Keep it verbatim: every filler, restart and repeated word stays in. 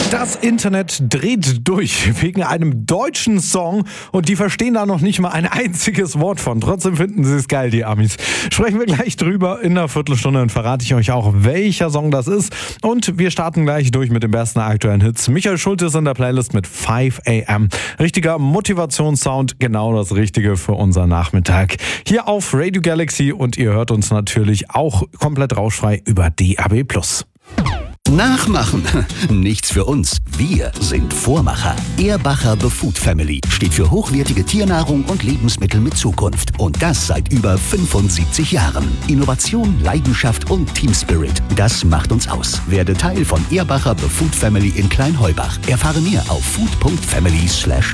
Das Internet dreht durch wegen einem deutschen Song und die verstehen da noch nicht mal ein einziges Wort von. Trotzdem finden sie es geil, die Amis. Sprechen wir gleich drüber. In einer Viertelstunde und verrate ich euch auch, welcher Song das ist. Und wir starten gleich durch mit den besten aktuellen Hits. Michael Schulte ist in der Playlist mit five a m. Richtiger Motivationssound, genau das Richtige für unseren Nachmittag. Hier auf Radio Galaxy und ihr hört uns natürlich auch komplett rauschfrei über D A B plus. Nachmachen. Nichts für uns. Wir sind Vormacher. Ehrbacher The Food Family steht für hochwertige Tiernahrung und Lebensmittel mit Zukunft. Und das seit über fünfundsiebzig Jahren. Innovation, Leidenschaft und Team Spirit. Das macht uns aus. Werde Teil von Ehrbacher The Food Family in Kleinheubach. Erfahre mehr auf food punkt family slash